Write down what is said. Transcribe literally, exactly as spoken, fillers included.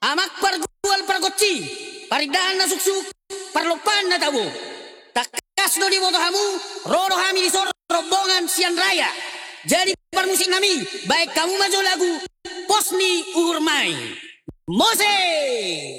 Amak pargual pargoci, paridan na suksuk, parlopan na tabo. Takas do di moto hamu, roro hami di sor rombongan sian raya. Jadi permusik nami, baik kamu maju lagu, posni uhur mai. Mose!